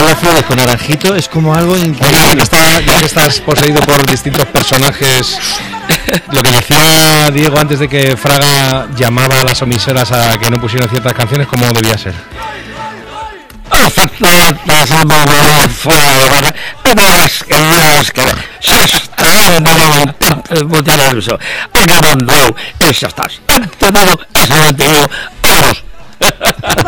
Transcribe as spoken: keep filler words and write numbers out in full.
relaciones con Naranjito es como algo increíble. Está, ya que estás poseído por distintos personajes. Lo que decía Diego antes de que Fraga llamaba a las emisoras a que no pusieran ciertas canciones, ¿cómo debía ser? Efectivamente, somos muy fuera, pero es que no es que se está muy nervioso, acabando, y ya estás, entendido, es lo que digo, vamos.